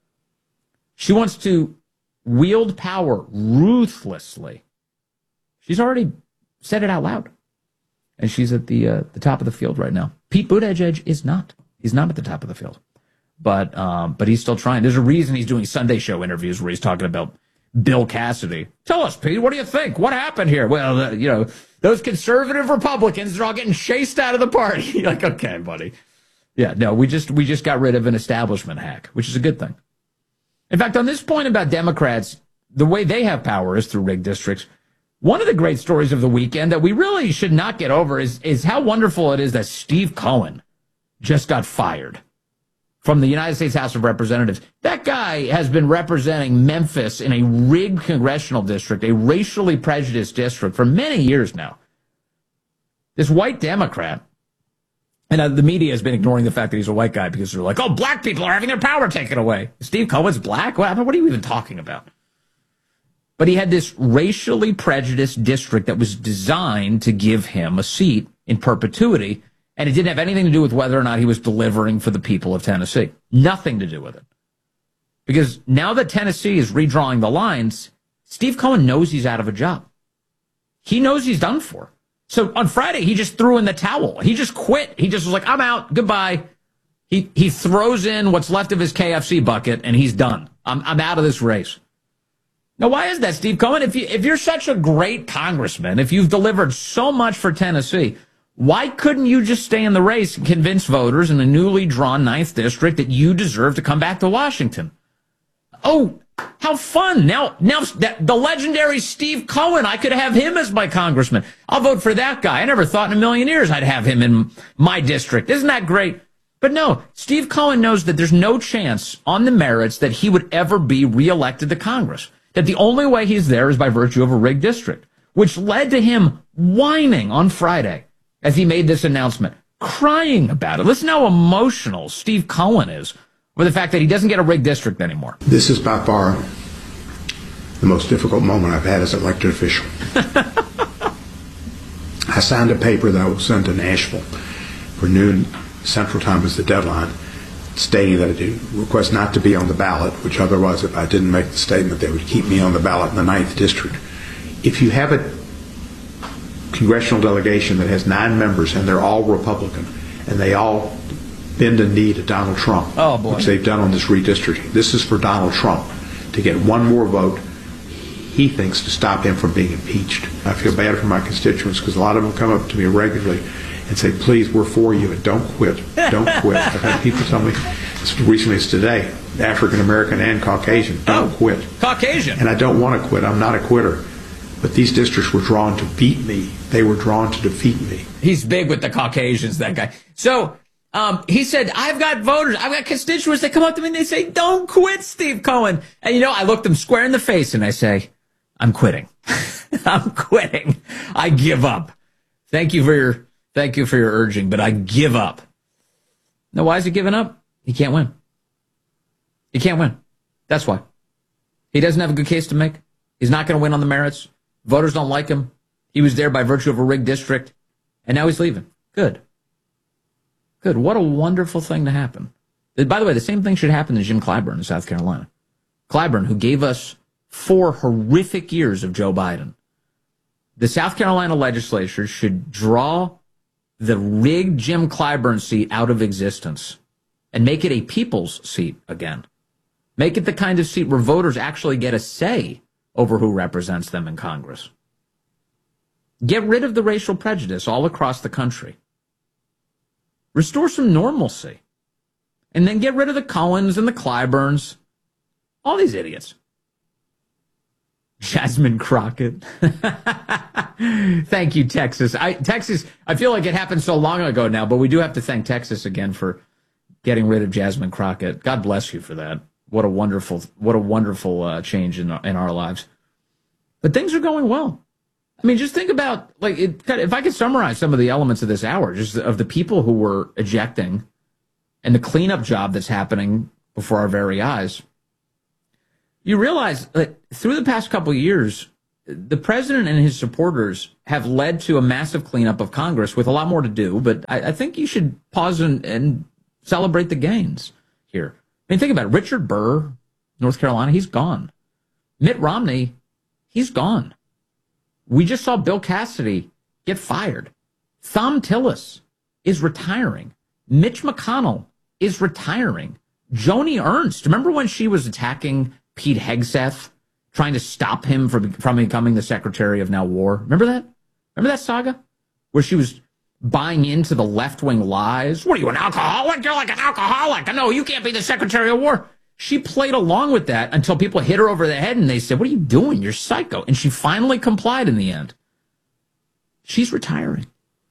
She wants to wield power ruthlessly. She's already said it out loud. And she's at the uh, the top of the field right now. Pete Buttigieg is not. He's not at the top of the field. But um, but he's still trying. There's a reason he's doing Sunday show interviews where he's talking about Bill Cassidy. Tell us, Pete, what do you think? What happened here? Well, uh, you know, those conservative Republicans are all getting chased out of the party. You're like, okay, buddy. Yeah, no, we just we just got rid of an establishment hack, which is a good thing. In fact, on this point about Democrats, the way they have power is through rigged districts. One of the great stories of the weekend that we really should not get over is, is how wonderful it is that Steve Cohen just got fired from the United States House of Representatives. That guy has been representing Memphis in a rigged congressional district, a racially prejudiced district, for many years now. This white Democrat, and uh, the media has been ignoring the fact that he's a white guy because they're like, oh, black people are having their power taken away. Steve Cohen's black? What, what are you even talking about? But he had this racially prejudiced district that was designed to give him a seat in perpetuity, and it didn't have anything to do with whether or not he was delivering for the people of Tennessee. Nothing to do with it. Because now that Tennessee is redrawing the lines, Steve Cohen knows he's out of a job. He knows he's done for. So on Friday, he just threw in the towel. He just quit. He just was like, I'm out. Goodbye. He he throws in what's left of his K F C bucket, and he's done. I'm I'm out of this race. Now, why is that, Steve Cohen? If you if you're such a great congressman, if you've delivered so much for Tennessee, why couldn't you just stay in the race and convince voters in the newly drawn ninth district that you deserve to come back to Washington? Oh, how fun. Now, now that, the legendary Steve Cohen, I could have him as my congressman. I'll vote for that guy. I never thought in a million years I'd have him in my district. Isn't that great? But no, Steve Cohen knows that there's no chance on the merits that he would ever be reelected to Congress. That the only way he's there is by virtue of a rigged district, which led to him whining on Friday as he made this announcement, crying about it. Listen how emotional Steve Cohen is over the fact that he doesn't get a rigged district anymore. This is by far the most difficult moment I've had as an elected official. I signed a paper that I will send to Nashville for noon Central Time as the deadline, stating that I do request not to be on the ballot, which otherwise, if I didn't make the statement, they would keep me on the ballot in the ninth district. If you have a congressional delegation that has nine members and they're all Republican, and they all bend a knee to Donald Trump, oh, boy. which they've done on this redistricting, this is for Donald Trump to get one more vote, he thinks, to stop him from being impeached. I feel bad for my constituents because a lot of them come up to me regularly and say, please, we're for you, and don't quit. Don't quit. I've had people tell me, as recently as today, African-American and Caucasian, don't oh, quit. Caucasian. And I don't want to quit. I'm not a quitter. But these districts were drawn to beat me. They were drawn to defeat me. He's big with the Caucasians, that guy. So um, he said, I've got voters, I've got constituents that come up to me and they say, don't quit, Steve Cohen. And, you know, I look them square in the face and I say, I'm quitting. I'm quitting. I give up. Thank you for your... Thank you for your urging, but I give up. Now, why is he giving up? He can't win. He can't win. That's why. He doesn't have a good case to make. He's not going to win on the merits. Voters don't like him. He was there by virtue of a rigged district, and now he's leaving. Good. Good. What a wonderful thing to happen. By the way, the same thing should happen to Jim Clyburn in South Carolina. Clyburn, who gave us four horrific years of Joe Biden. The South Carolina legislature should draw the rigged Jim Clyburn seat out of existence and make it a people's seat again. Make it the kind of seat where voters actually get a say over who represents them in Congress. Get rid of the racial prejudice all across the country. Restore some normalcy. And then get rid of the Cohens and the Clyburns. All these idiots. Jasmine Crockett. Thank you, Texas. I, Texas, I feel like it happened so long ago now, but we do have to thank Texas again for getting rid of Jasmine Crockett. God bless you for that. What a wonderful, what a wonderful uh, change in in our lives. But things are going well. I mean, just think about, like, it, if I could summarize some of the elements of this hour, just of the people who were ejecting and the cleanup job that's happening before our very eyes. You realize that through the past couple of years, the president and his supporters have led to a massive cleanup of Congress with a lot more to do. But I, I think you should pause and, and celebrate the gains here. I mean, think about it. Richard Burr, North Carolina, he's gone. Mitt Romney, he's gone. We just saw Bill Cassidy get fired. Thom Tillis is retiring. Mitch McConnell is retiring. Joni Ernst, remember when she was attacking Pete Hegseth, trying to stop him from, from becoming the Secretary of now War? Remember that? Remember that saga? Where she was buying into the left-wing lies. What are you, an alcoholic? You're like an alcoholic. No, you can't be the Secretary of War. She played along with that until people hit her over the head and they said, what are you doing? You're psycho. And she finally complied in the end. She's retiring.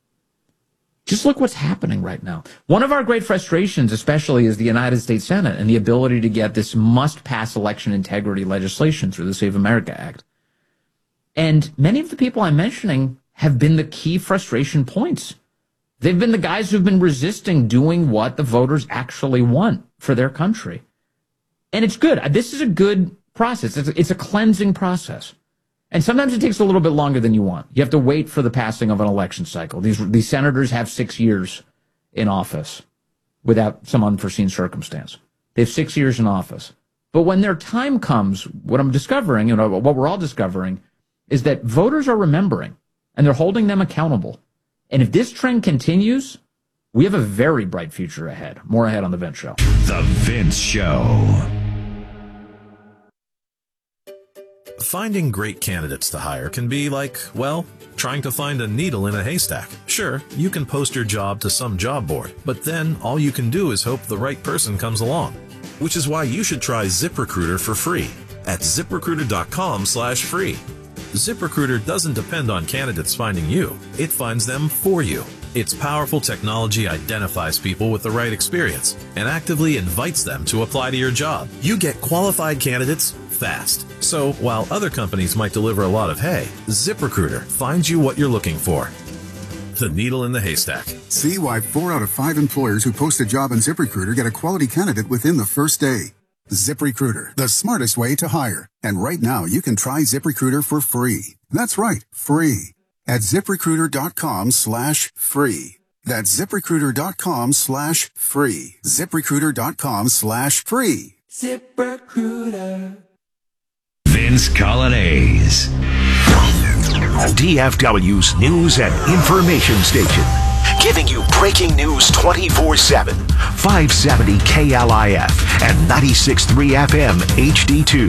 Just look what's happening right now. One of our great frustrations, especially, is the United States Senate and the ability to get this must-pass election integrity legislation through the Save America Act. And many of the people I'm mentioning have been the key frustration points. They've been the guys who've been resisting doing what the voters actually want for their country. And it's good. This is a good process. It's a, it's a cleansing process. And sometimes it takes a little bit longer than you want. You have to wait for the passing of an election cycle. These, these senators have six years in office without some unforeseen circumstance. They have six years in office. But when their time comes, what I'm discovering, you know, what we're all discovering, is that voters are remembering and they're holding them accountable. And if this trend continues, we have a very bright future ahead. More ahead on The Vince Show. The Vince Show. Finding great candidates to hire can be like, well, trying to find a needle in a haystack. Sure, you can post your job to some job board, but then all you can do is hope the right person comes along. Which is why you should try ZipRecruiter for free at ZipRecruiter.com slash free. ZipRecruiter doesn't depend on candidates finding you. It finds them for you. Its powerful technology identifies people with the right experience and actively invites them to apply to your job. You get qualified candidates fast. So while other companies might deliver a lot of hay, ZipRecruiter finds you what you're looking for. The needle in the haystack. See why four out of five employers who post a job on ZipRecruiter get a quality candidate within the first day. ZipRecruiter, the smartest way to hire. And right now, you can try ZipRecruiter for free. That's right, free. At ZipRecruiter.com slash free. That's ZipRecruiter.com slash free. ZipRecruiter.com slash free. ZipRecruiter. Vince Colonnese. D F W's news and information station. Giving you breaking news twenty-four seven. five seventy K L I F and ninety-six point three F M H D two.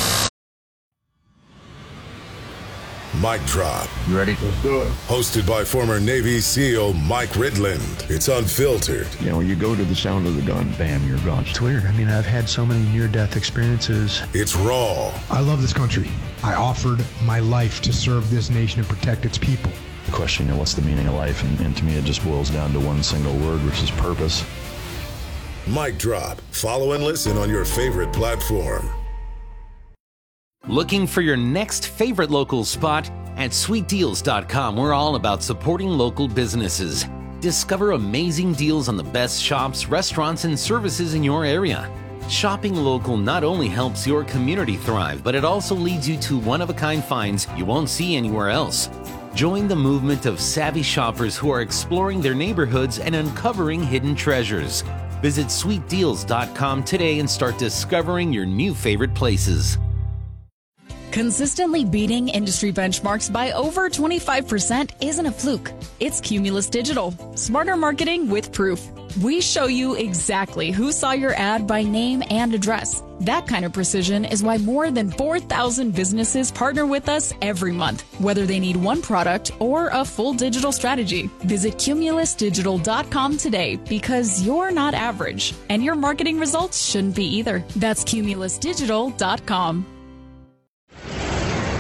Mic drop. You ready? Let's do it. Hosted by former Navy SEAL Mike Ridland. It's unfiltered. You know, when you go to the sound of the gun, bam, you're gone. It's weird. I mean, I've had so many near-death experiences. It's raw. I love this country. I offered my life to serve this nation and protect its people. The question, you know, what's the meaning of life? And, and to me, it just boils down to one single word, which is purpose. Mic drop. Follow and listen on your favorite platform. Looking for your next favorite local spot? At sweet deals dot com, we're all about supporting local businesses. Discover amazing deals on the best shops, restaurants, and services in your area. Shopping local not only helps your community thrive, but it also leads you to one-of-a-kind finds you won't see anywhere else. Join the movement of savvy shoppers who are exploring their neighborhoods and uncovering hidden treasures. Visit sweet deals dot com today and start discovering your new favorite places. Consistently beating industry benchmarks by over twenty-five percent isn't a fluke. It's Cumulus Digital. Smarter marketing with proof. We show you exactly who saw your ad by name and address. That kind of precision is why more than four thousand businesses partner with us every month, whether they need one product or a full digital strategy. Visit Cumulus Digital dot com today because you're not average, and your marketing results shouldn't be either. That's Cumulus Digital dot com.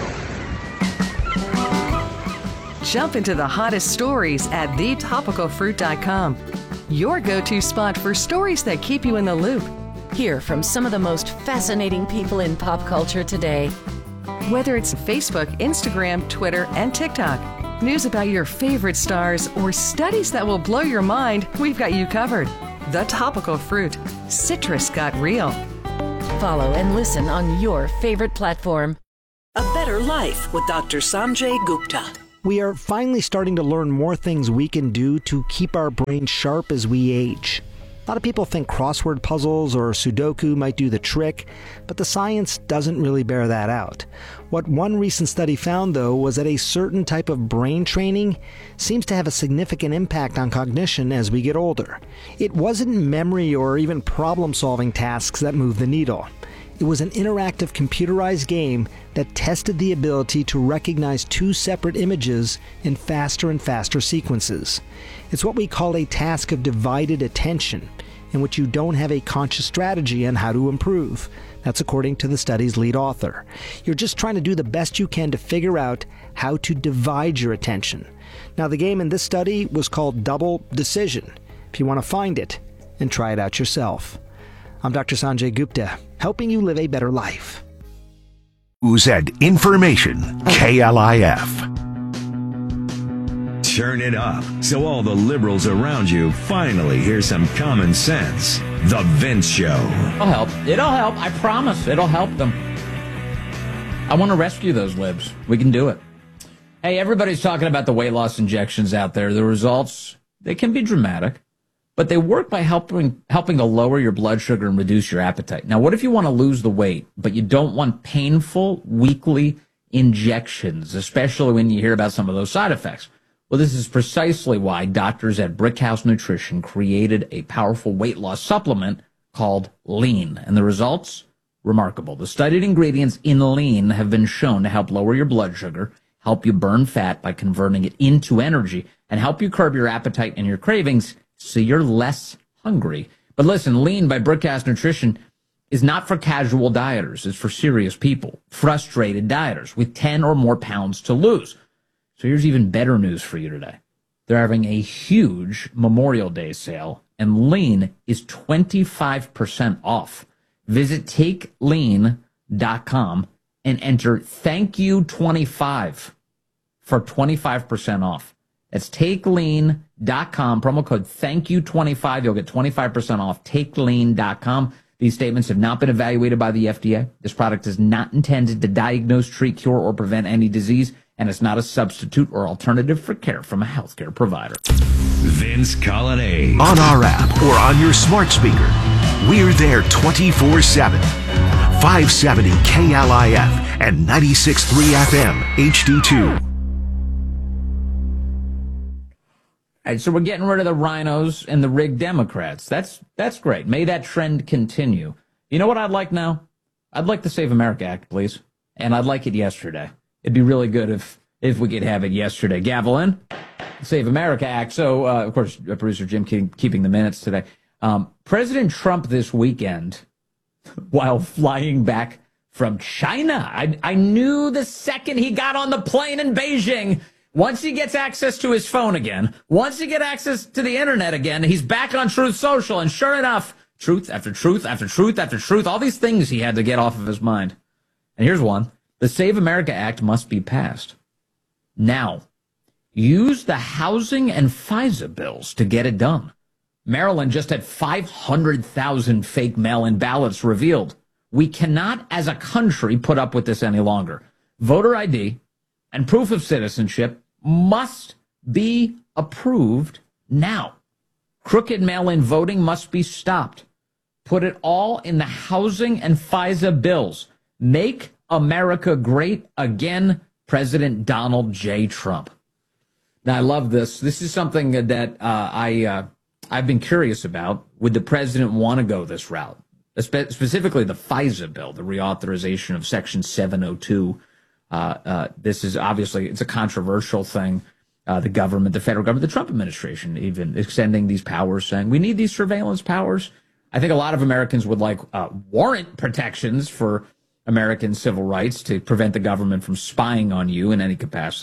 Jump into the hottest stories at the topical fruit dot com. Your go-to spot for stories that keep you in the loop. Hear from some of the most fascinating people in pop culture today. Whether it's Facebook, Instagram, Twitter, and TikTok, news about your favorite stars, or studies that will blow your mind, we've got you covered. The Topical Fruit. Citrus got real. Follow and listen on your favorite platform. A Better Life with Doctor Sanjay Gupta. We are finally starting to learn more things we can do to keep our brains sharp as we age. A lot of people think crossword puzzles or Sudoku might do the trick, but the science doesn't really bear that out. What one recent study found, though, was that a certain type of brain training seems to have a significant impact on cognition as we get older. It wasn't memory or even problem-solving tasks that moved the needle. It was an interactive computerized game that tested the ability to recognize two separate images in faster and faster sequences. It's what we call a task of divided attention, in which you don't have a conscious strategy on how to improve. That's according to the study's lead author. You're just trying to do the best you can to figure out how to divide your attention. Now, the game in this study was called Double Decision. If you want to find it and try it out yourself. I'm Doctor Sanjay Gupta, helping you live a better life. News and information, K L I F. Turn it up so all the liberals around you finally hear some common sense. The Vince Show. It'll help. It'll help. I promise. It'll help them. I want to rescue those libs. We can do it. Hey, everybody's talking about the weight loss injections out there. The results, they can be dramatic, but they work by helping helping to lower your blood sugar and reduce your appetite. Now, what if you want to lose the weight, but you don't want painful weekly injections, especially when you hear about some of those side effects? Well, this is precisely why doctors at Brickhouse Nutrition created a powerful weight loss supplement called Lean. And the results? Remarkable. The studied ingredients in Lean have been shown to help lower your blood sugar, help you burn fat by converting it into energy, and help you curb your appetite and your cravings so you're less hungry. But listen, Lean by Brickhouse Nutrition is not for casual dieters. It's for serious people, frustrated dieters with ten or more pounds to lose. So here's even better news for you today. They're having a huge Memorial Day sale, and Lean is twenty-five percent off. Visit take lean dot com and enter thank you twenty-five for twenty-five percent off. That's take lean dot com, promo code thank you twenty-five. You'll get twenty-five percent off. take lean dot com. These statements have not been evaluated by the F D A. This product is not intended to diagnose, treat, cure, or prevent any disease, and it's not a substitute or alternative for care from a healthcare provider. Vince Colonnade. On our app or on your smart speaker, we're there twenty-four seven. five seventy K L I F and ninety-six point three F M H D two. All right, so we're getting rid of the rhinos and the rigged Democrats. That's that's great. May that trend continue. You know what I'd like now? I'd like the Save America Act, please. And I'd like it yesterday. It'd be really good if if we could have it yesterday. Gavel in. Save America Act. So, uh, of course, producer Jim keep, keeping the minutes today. Um, President Trump this weekend, while flying back from China, I, I knew the second he got on the plane in Beijing, once he gets access to his phone again, once he gets access to the internet again, he's back on Truth Social. And sure enough, truth after truth after truth after truth, all these things he had to get off of his mind. And here's one. The Save America Act must be passed. Now, use the housing and FISA bills to get it done. Maryland just had five hundred thousand fake mail-in ballots revealed. We cannot, as a country, put up with this any longer. Voter I D and proof of citizenship must be approved now. Crooked mail-in voting must be stopped. Put it all in the housing and FISA bills. Make America great again, President Donald J. Trump. Now, I love this. This is something that uh, I, uh, I've been curious about. Would the president want to go this route? Spe- specifically the FISA bill, the reauthorization of Section seven oh two. Uh, uh, this is obviously, it's a controversial thing. Uh, the government, the federal government, the Trump administration even extending these powers, saying we need these surveillance powers. I think a lot of Americans would like uh, warrant protections for American civil rights to prevent the government from spying on you in any capacity.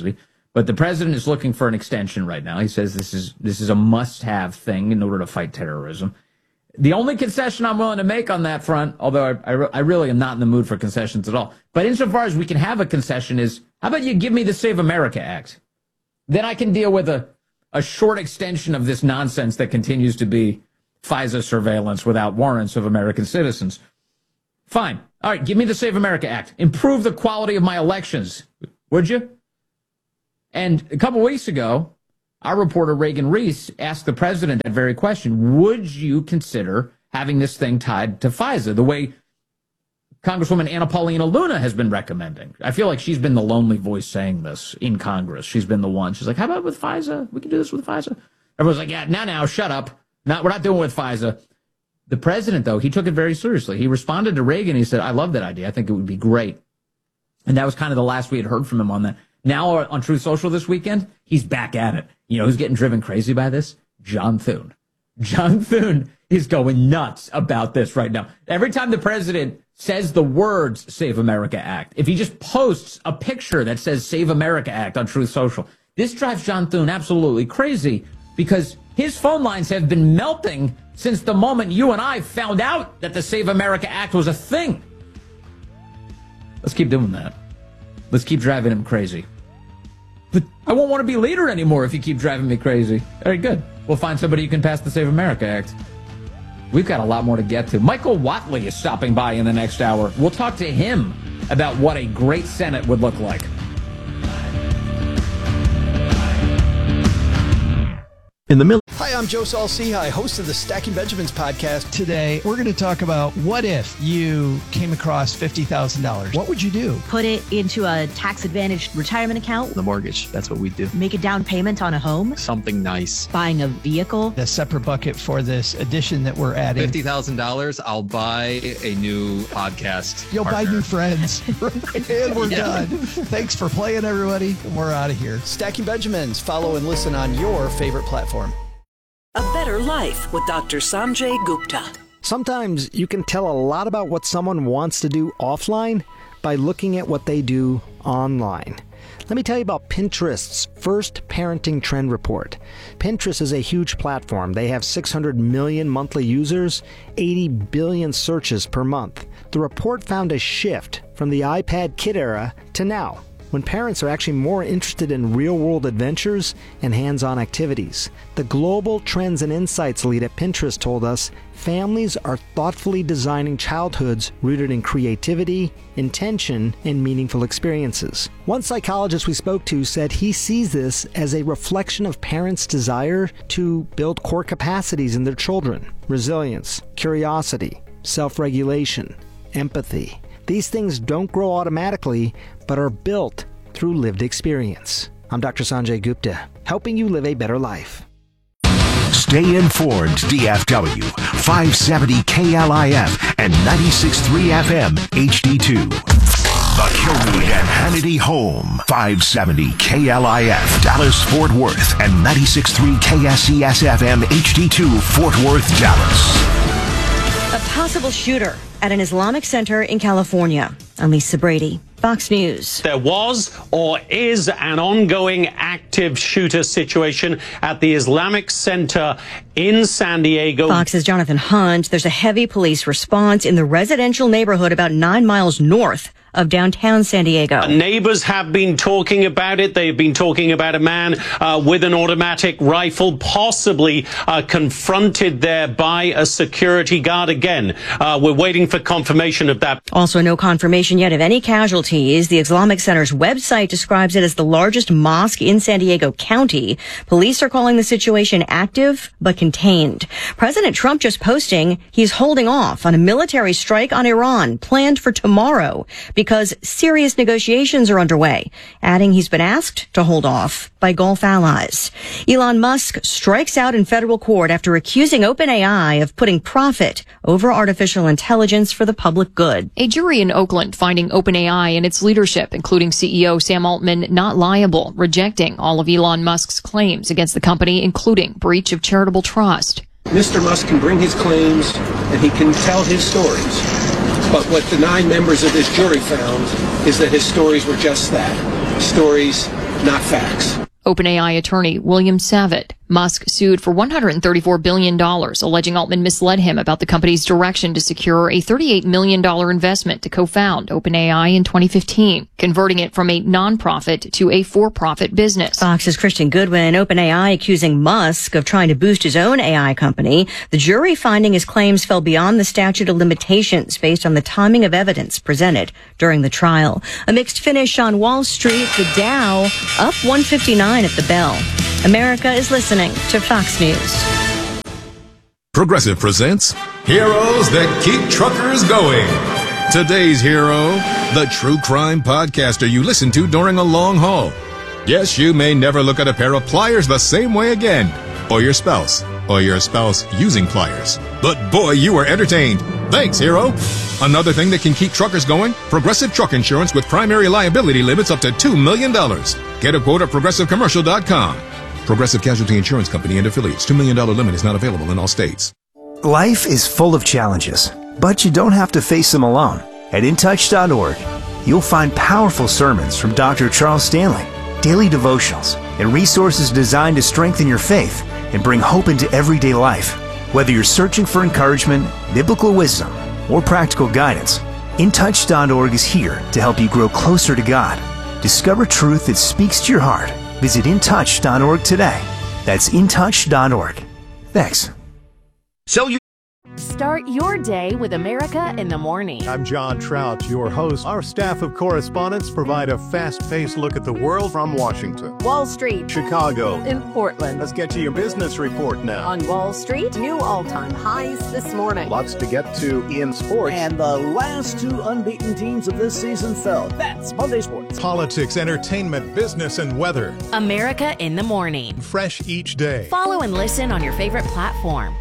But the president is looking for an extension right now. He says this is this is a must-have thing in order to fight terrorism. The only concession I'm willing to make on that front, although I, I, I really am not in the mood for concessions at all, but insofar as we can have a concession is, how about you give me the Save America Act? Then I can deal with a, a short extension of this nonsense that continues to be FISA surveillance without warrants of American citizens. Fine. All right, give me the Save America Act. Improve the quality of my elections, would you? And a couple weeks ago, our reporter Reagan Reese asked the president that very question. Would you consider having this thing tied to FISA, the way Congresswoman Anna Paulina Luna has been recommending? I feel like she's been the lonely voice saying this in Congress. She's been the one. She's like, how about with FISA? We can do this with FISA. Everyone's like, yeah, now, now, shut up. Not, we're not doing it with FISA. The president, though, he took it very seriously. He responded to Reagan. He said, I love that idea. I think it would be great. And that was kind of the last we had heard from him on that. Now on Truth Social this weekend, he's back at it. You know who's getting driven crazy by this? John Thune. John Thune is going nuts about this right now. Every time the president says the words Save America Act, if he just posts a picture that says Save America Act on Truth Social, this drives John Thune absolutely crazy because his phone lines have been melting since the moment you and I found out that the Save America Act was a thing. Let's keep doing that. Let's keep driving him crazy. But I won't want to be leader anymore if you keep driving me crazy. All right, good. We'll find somebody who can pass the Save America Act. We've got a lot more to get to. Michael Watley is stopping by in the next hour. We'll talk to him about what a great Senate would look like. In the middle. Hi, I'm Joe Saul-Sehy, host of the Stacking Benjamins podcast. Today, we're going to talk about what if you came across fifty thousand dollars? What would you do? Put it into a tax-advantaged retirement account. The mortgage, that's what we do. Make a down payment on a home. Something nice. Buying a vehicle. A separate bucket for this addition that we're adding. fifty thousand dollars, I'll buy a new podcast You'll partner. buy new friends. And we're Yeah. done. Thanks for playing, everybody. We're out of here. Stacking Benjamins. Follow and listen on your favorite platform. A Better Life with Doctor Sanjay Gupta. Sometimes you can tell a lot about what someone wants to do offline by looking at what they do online. Let me tell you about Pinterest's first parenting trend report. Pinterest is a huge platform. They have six hundred million monthly users, eighty billion searches per month. The report found a shift from the iPad kid era to now, when parents are actually more interested in real-world adventures and hands-on activities. The Global Trends and Insights lead at Pinterest told us families are thoughtfully designing childhoods rooted in creativity, intention, and meaningful experiences. One psychologist we spoke to said he sees this as a reflection of parents' desire to build core capacities in their children: resilience, curiosity, self-regulation, empathy. These things don't grow automatically, but are built through lived experience. I'm Doctor Sanjay Gupta, helping you live a better life. Stay informed, D F W. five seventy K L I F and ninety-six point three F M H D two. The Kilmeade and Hannity Home. five seventy K L I F Dallas Fort Worth and ninety-six point three K S E S F M H D two Fort Worth, Dallas. A possible shooter at an Islamic center in California. I'm Lisa Brady, Fox News. There was or is an ongoing active shooter situation at the Islamic Center in San Diego. Fox's Jonathan Hunt. There's a heavy police response in the residential neighborhood about nine miles north of downtown San Diego. Uh, neighbors have been talking about it. They've been talking about a man uh, with an automatic rifle, possibly uh, confronted there by a security guard. Again, uh, we're waiting for confirmation of that. Also, no confirmation yet of any casualties. The Islamic Center's website describes it as the largest mosque in San Diego County. Police are calling the situation active but contained. President Trump just posting he's holding off on a military strike on Iran planned for tomorrow because serious negotiations are underway, adding he's been asked to hold off by Gulf allies. Elon Musk strikes out in federal court after accusing OpenAI of putting profit over artificial intelligence for the public good. A jury in Oakland finding OpenAI and its leadership, including C E O Sam Altman, not liable, rejecting all of Elon Musk's claims against the company, including breach of charitable trust. Mister Musk can bring his claims and he can tell his stories. But what the nine members of this jury found is that his stories were just that, stories not facts. OpenAI attorney William Savitt. Musk sued for one hundred thirty-four billion dollars, alleging Altman misled him about the company's direction to secure a thirty-eight million dollars investment to co-found OpenAI in twenty fifteen, converting it from a nonprofit to a for-profit business. Fox's Christian Goodwin, OpenAI accusing Musk of trying to boost his own A I company. The jury finding his claims fell beyond the statute of limitations based on the timing of evidence presented during the trial. A mixed finish on Wall Street, the Dow up one fifty-nine at the bell. America is listening to Fox News. Progressive presents Heroes That Keep Truckers Going. Today's hero, the true crime podcaster you listen to during a long haul. Yes, you may never look at a pair of pliers the same way again, or your spouse, or your spouse using pliers. But boy, you were entertained. Thanks, hero. Another thing that can keep truckers going, Progressive Truck Insurance with primary liability limits up to two million dollars. Get a quote at progressive commercial dot com. Progressive Casualty Insurance Company and affiliates. two million dollars limit is not available in all states. Life is full of challenges, but you don't have to face them alone. At in touch dot org, you'll find powerful sermons from Doctor Charles Stanley, daily devotionals, and resources designed to strengthen your faith and bring hope into everyday life. Whether you're searching for encouragement, biblical wisdom, or practical guidance, in touch dot org is here to help you grow closer to God. Discover truth that speaks to your heart. Visit in touch dot org today. That's in touch dot org. Thanks. So you Start your day with America in the Morning. I'm John Trout, your host. Our staff of correspondents provide a fast-paced look at the world from Washington, Wall Street, Chicago, and Portland. Let's get to your business report now. On Wall Street, new all-time highs this morning. Lots to get to in sports. And the last two unbeaten teams of this season fell. That's Monday Sports. Politics, entertainment, business, and weather. America in the Morning. Fresh each day. Follow and listen on your favorite platform.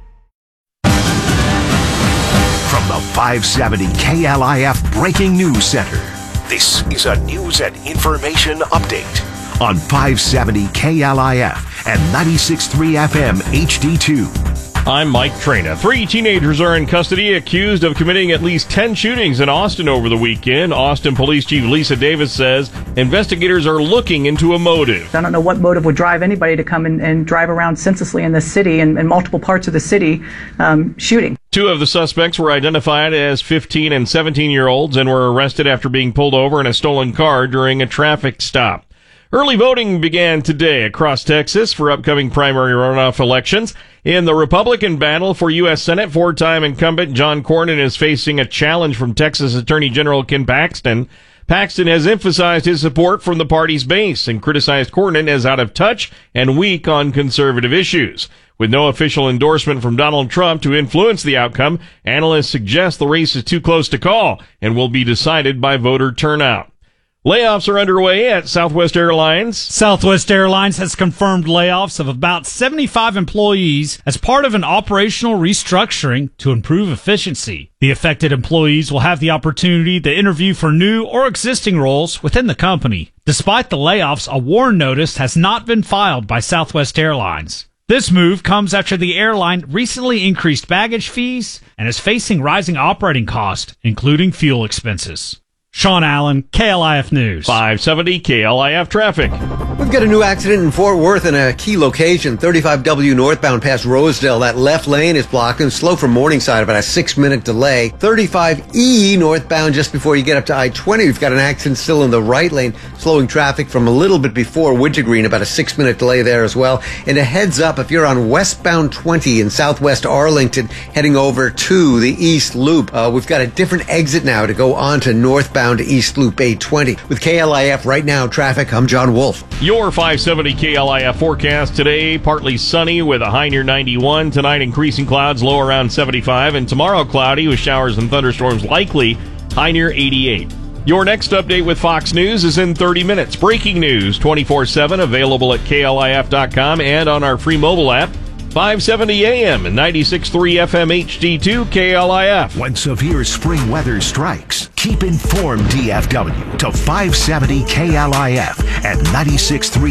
From the five seventy K L I F Breaking News Center, this is a news and information update on five seventy K L I F and ninety-six point three F M H D two. I'm Mike Traina. Three teenagers are in custody accused of committing at least ten shootings in Austin over the weekend. Austin Police Chief Lisa Davis says investigators are looking into a motive. I don't know what motive would drive anybody to come and, and drive around senselessly in this city and in multiple parts of the city um, shooting. Two of the suspects were identified as fifteen and seventeen-year-olds and were arrested after being pulled over in a stolen car during a traffic stop. Early voting began today across Texas for upcoming primary runoff elections. In the Republican battle for U S Senate, four-time incumbent John Cornyn is facing a challenge from Texas Attorney General Ken Paxton. Paxton has emphasized his support from the party's base and criticized Cornyn as out of touch and weak on conservative issues. With no official endorsement from Donald Trump to influence the outcome, analysts suggest the race is too close to call and will be decided by voter turnout. Layoffs are underway at Southwest Airlines. Southwest Airlines has confirmed layoffs of about seventy-five employees as part of an operational restructuring to improve efficiency. The affected employees will have the opportunity to interview for new or existing roles within the company. Despite the layoffs, a warn notice has not been filed by Southwest Airlines. This move comes after the airline recently increased baggage fees and is facing rising operating costs, including fuel expenses. Sean Allen, K L I F News. five seventy K L I F traffic. We've got a new accident in Fort Worth in a key location, thirty-five W northbound past Rosedale. That left lane is blocked and slow from Morningside, about a six-minute delay. thirty-five E northbound just before you get up to I twenty. We've got an accident still in the right lane, slowing traffic from a little bit before Wintergreen, about a six-minute delay there as well. And a heads up, if you're on westbound twenty in southwest Arlington, heading over to the East Loop, uh, we've got a different exit now to go on to northbound East Loop eight twenty. With K L I F right now traffic, I'm John Wolf. Your five seventy K L I F forecast today, partly sunny with a high near ninety-one. Tonight, increasing clouds, low around seventy-five. And tomorrow, cloudy with showers and thunderstorms likely, high near eighty-eight. Your next update with Fox News is in thirty minutes. Breaking news twenty-four seven, available at K L I F dot com and on our free mobile app. five seventy A M and ninety-six point three F M H D two K L I F. When severe spring weather strikes, keep informed D F W to five seventy K L I F and ninety-six point three